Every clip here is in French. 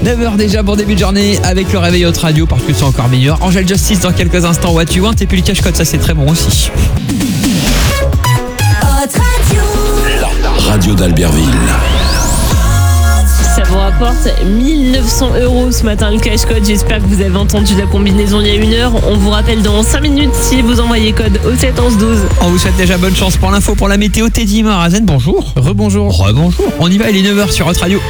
9h déjà, bon début de journée avec le réveil Hot Radio parce que c'est encore meilleur. Angel Justice dans quelques instants, What You Want, et puis le cash code, ça c'est très bon aussi. La radio d'Albertville. Ça vous rapporte 1 900 € ce matin le cash code. J'espère que vous avez entendu la combinaison il y a 1 heure. On vous rappelle dans 5 minutes si vous envoyez code au 7 11 12. On vous souhaite déjà bonne chance pour l'info, pour la météo. Teddy Marazen, bonjour. Rebonjour. On y va, il est 9h sur Hot Radio.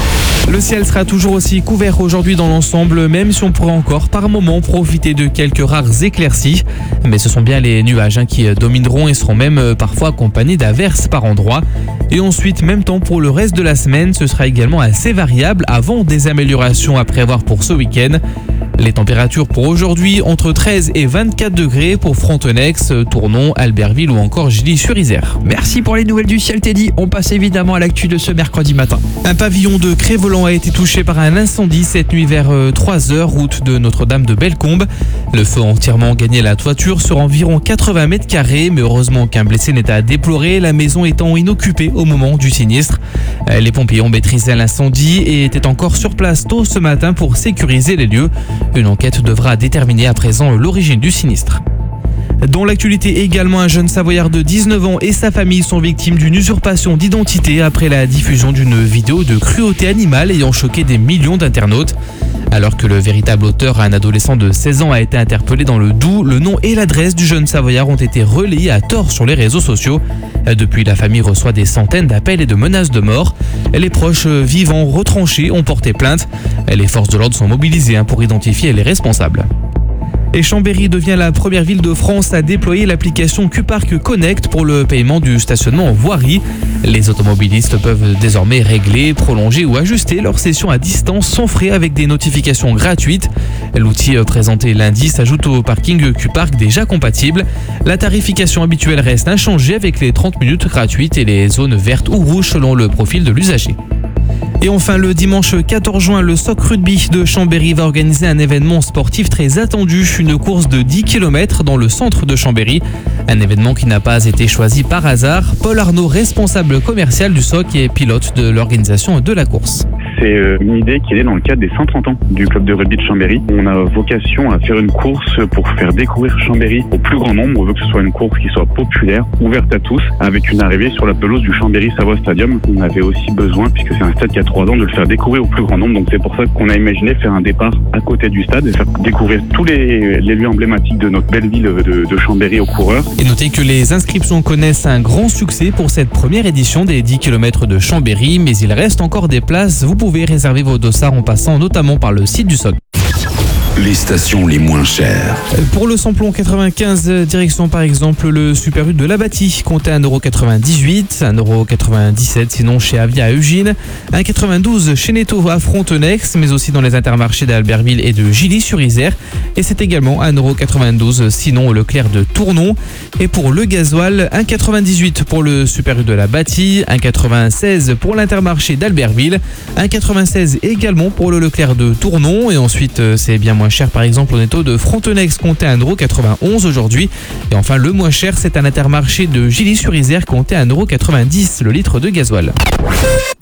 Le ciel sera toujours aussi couvert aujourd'hui dans l'ensemble, même si on pourrait encore par moment profiter de quelques rares éclaircies. Mais ce sont bien les nuages qui domineront et seront même parfois accompagnés d'averses par endroits. Et ensuite, même temps pour le reste de la semaine, ce sera également assez variable avant des améliorations à prévoir pour ce week-end. Les températures pour aujourd'hui, entre 13 et 24 degrés pour Frontenex, Tournon, Albertville ou encore Gilly-sur-Isère. Merci pour les nouvelles du ciel, Teddy. On passe évidemment à l'actu de ce mercredi matin. Un pavillon de Cré-Voland a été touché par un incendie cette nuit vers 3h, route de Notre-Dame de Bellecombe. Le feu a entièrement gagné la toiture sur environ 80 mètres carrés, mais heureusement qu'un blessé n'est à déplorer, la maison étant inoccupée au moment du sinistre. Les pompiers ont maîtrisé l'incendie et étaient encore sur place tôt ce matin pour sécuriser les lieux. Une enquête devra déterminer à présent l'origine du sinistre. Dans l'actualité également, un jeune Savoyard de 19 ans et sa famille sont victimes d'une usurpation d'identité après la diffusion d'une vidéo de cruauté animale ayant choqué des millions d'internautes. Alors que le véritable auteur, un adolescent de 16 ans, a été interpellé dans le Doubs, le nom et l'adresse du jeune Savoyard ont été relayés à tort sur les réseaux sociaux. Depuis, la famille reçoit des centaines d'appels et de menaces de mort. Les proches vivants retranchés ont porté plainte. Les forces de l'ordre sont mobilisées pour identifier les responsables. Et Chambéry devient la première ville de France à déployer l'application Q-Park Connect pour le paiement du stationnement en voirie. Les automobilistes peuvent désormais régler, prolonger ou ajuster leur session à distance sans frais avec des notifications gratuites. L'outil présenté lundi s'ajoute au parking Q-Park déjà compatible. La tarification habituelle reste inchangée avec les 30 minutes gratuites et les zones vertes ou rouges selon le profil de l'usager. Et enfin, le dimanche 14 juin, le SOC Rugby de Chambéry va organiser un événement sportif très attendu, une course de 10 km dans le centre de Chambéry. Un événement qui n'a pas été choisi par hasard. Paul Arnaud, responsable commercial du SOC et pilote de l'organisation de la course. C'est une idée qui est dans le cadre des 130 ans du club de rugby de Chambéry. On a vocation à faire une course pour faire découvrir Chambéry au plus grand nombre. On veut que ce soit une course qui soit populaire, ouverte à tous, avec une arrivée sur la pelouse du Chambéry Savoie Stadium. On avait aussi besoin, puisque c'est un stade qui a 3 ans, de le faire découvrir au plus grand nombre. Donc c'est pour ça qu'on a imaginé faire un départ à côté du stade et faire découvrir tous les lieux emblématiques de notre belle ville de Chambéry aux coureurs. Et notez que les inscriptions connaissent un grand succès pour cette première édition des 10 km de Chambéry, mais il reste encore des places. Vous pouvez réserver vos dossards en passant notamment par le site du SOC. Les stations les moins chères. Pour le samplon 95, direction par exemple le Super U de la Bâtie, comptez 1,98 €, 1,97 € sinon chez Avia à Ugine, 1,92 € chez Netto à Frontenex, mais aussi dans les intermarchés d'Albertville et de Gilly-sur-Isère. Et c'est également 1,92 € sinon au Leclerc de Tournon. Et pour le gasoil, 1,98 € pour le Super U de la Bâtie, 1,96 € pour l'Intermarché d'Albertville, 1,96 € également pour le Leclerc de Tournon. Et ensuite, c'est bien moins cher par exemple au Netto de Frontenex, compté 1,91 € aujourd'hui. Et enfin le moins cher, c'est un Intermarché de Gilly-sur-Isère, compté 1,90 € le litre de gasoil.